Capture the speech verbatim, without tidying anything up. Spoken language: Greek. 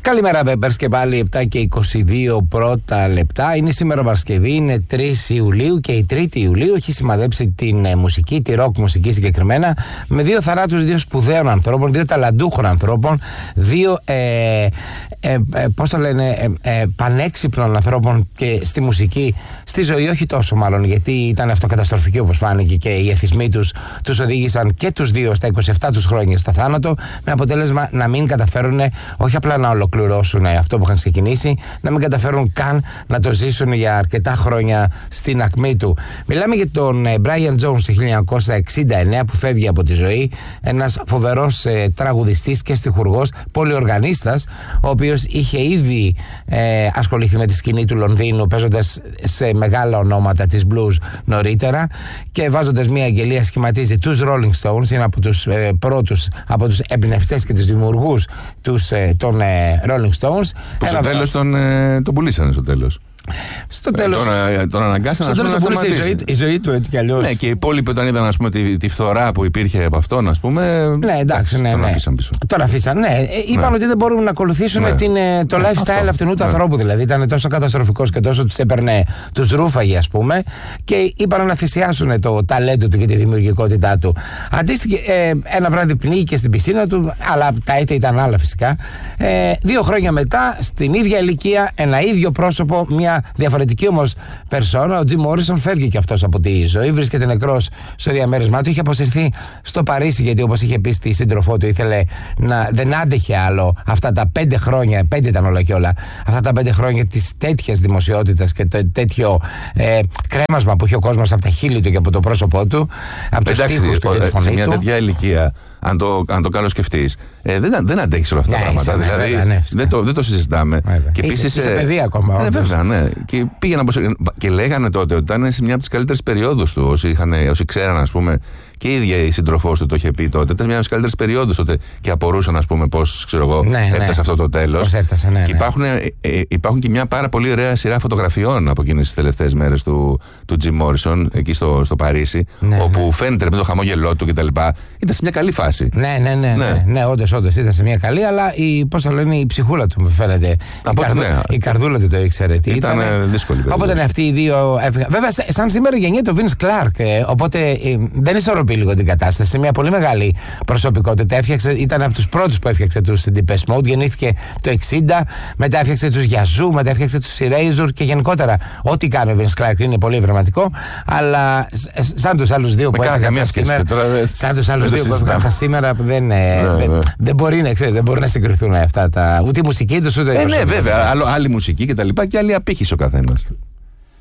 Καλημέρα, Μπέμπερς, και πάλι επτά και είκοσι δύο πρώτα λεπτά. Είναι σήμερα Παρασκευή, είναι τρεις Ιουλίου και η τρίτη Ιουλίου έχει σημαδέψει την ε, μουσική, τη ροκ μουσική συγκεκριμένα, με δύο θαράτους, δύο σπουδαίων ανθρώπων, δύο ταλαντούχων ανθρώπων, δύο ε, ε, ε, πώς το λένε, ε, ε, πανέξυπνων ανθρώπων και στη μουσική, στη ζωή όχι τόσο μάλλον, γιατί ήταν αυτοκαταστροφική όπως φάνηκε και οι εθισμοί τους τους οδήγησαν και τους δύο στα είκοσι επτά τους χρόνια στο θάνατο, με αποτέλεσμα να μην καταφέρουν όχι απλά να ολοκληρώσουν αυτό που είχαν ξεκινήσει, να μην καταφέρουν καν να το ζήσουν για αρκετά χρόνια στην ακμή του. Μιλάμε για τον Brian Jones το χίλια εννιακόσια εξήντα εννέα που φεύγει από τη ζωή, ένας φοβερός ε, τραγουδιστής και στιχουργός, πολυοργανίστας, ο οποίος είχε ήδη ε, ασχοληθεί με τη σκηνή του Λονδίνου παίζοντας σε μεγάλα ονόματα της blues νωρίτερα και βάζοντας μια αγγελία σχηματίζει τους Rolling Stones, είναι από τους ε, πρώτους, από τους εμπνευστές και τους δημιουργούς τους, ε, των ε, Rolling Stones. Που στο τέλος τον, ε, τον πουλήσανε στο τέλος. Στο τέλος. Ε, τον, τον αναγκάσαν στο να τέλος σταματήσει. η ζωή, η ζωή του έτσι κι αλλιώς. Ναι, και οι υπόλοιποι όταν είδαν, ας πούμε, τη, τη φθορά που υπήρχε από αυτόν, ας πούμε. Ναι, εντάξει, ναι, τον ναι. αφήσαν πίσω. Τον αφήσαν, ναι. Ε, είπαν ναι. ότι δεν μπορούν να ακολουθήσουν ναι. την, το ναι, lifestyle αυτό. αυτού του ναι. ανθρώπου. Δηλαδή ήταν τόσο καταστροφικός και τόσο τους έπαιρνε, τους ρούφαγε, ας πούμε. Και είπαν να θυσιάσουν το ταλέντο του και τη δημιουργικότητά του. Αντίστοιχα, ε, ένα βράδυ πνίγηκε στην πισίνα του, αλλά τα έτη ήταν άλλα φυσικά. Ε, δύο χρόνια μετά, στην ίδια ηλικία, ένα ίδιο πρόσωπο, μια διαφορετική όμως περσόνα, ο Τζιμ Μόρισον, φεύγει και αυτός από τη ζωή, βρίσκεται νεκρός στο διαμέρισμά του. Είχε αποσυρθεί στο Παρίσι, γιατί όπως είχε πει στη σύντροφό του, ήθελε να, δεν άντεχε άλλο αυτά τα πέντε χρόνια, πέντε ήταν όλα και όλα, αυτά τα πέντε χρόνια της τέτοιας δημοσιότητας και το τέτοιο ε, κρέμασμα που είχε ο κόσμος από τα χείλη του και από το πρόσωπό του, από τους στίχους του και τη φωνή σε μια του. τέτοια ηλικία, αν το, αν το καλό σκεφτείς, ε, δεν, δεν αντέχεις όλα αυτά τα πράγματα. Ναι, δηλαδή, βέβαια, ναι, δεν, το, δεν το συζητάμε. Και επίσης, είσαι, είσαι παιδί ακόμα. Ναι, βέβαια, ναι. Και, πήγαινα, και λέγανε τότε ότι ήταν σε μια από τις καλύτερες περιόδους του. Όσοι, είχαν, όσοι ξέραν, ας πούμε, και η ίδια η σύντροφός του το είχε πει τότε. Ήταν μια από τις καλύτερες περιόδους τότε και απορούσαν, ας πούμε, πώς, ξέρω εγώ, ναι, έφτασε ναι. αυτό το τέλος. Πώς έφτασε, ναι, ναι. Και υπάρχουν, ε, ε, υπάρχουν και μια πάρα πολύ ωραία σειρά φωτογραφιών από εκείνες τις τελευταίες μέρες του, του Jim Morrison εκεί στο, στο Παρίσι, ναι, όπου ναι. φαίνεται με το χαμόγελό του κτλ. Ήταν σε μια καλή φάση. Ναι, ναι, ναι, ναι, ναι, ναι, όντως, όντως ήταν σε μια καλή, αλλά η, πώς θα λένε, η ψυχούλα του μου φαίνεται. Από, η, καρδου, ναι. η καρδούλα του το ήξερε τι ήταν. Ήταν δύσκολη περίπτωση. Οπότε αυτοί οι δύο έφυγαν. Βέβαια, σαν σήμερα γεννιέται ο Vince Clark, ε, οπότε ε, δεν ισορροπεί λίγο την κατάσταση. Σε μια πολύ μεγάλη προσωπικότητα. Έφτιαξε, ήταν από τους πρώτους που έφτιαξε τους Depeche Mode, γεννήθηκε το εξήντα, μετά έφτιαξε τους Yazoo, μετά έφτιαξε τους Erasure και γενικότερα ό,τι κάνει ο Vince Clark είναι πολύ ευρηματικό, αλλά σαν τους άλλους δύο που έφτιαξαν σήμερα, σαν τους άλλους δύο που έφτιαξαν σήμερα δεν, ναι, δεν, ναι. δεν μπορεί να ξέρεις, δεν μπορεί να συγκριθούν αυτά τα, ούτε η μουσική τους ούτε η ε, ναι, βέβαια, άλλο, άλλη μουσική και τα λοιπά και άλλη απήχηση ο καθένας.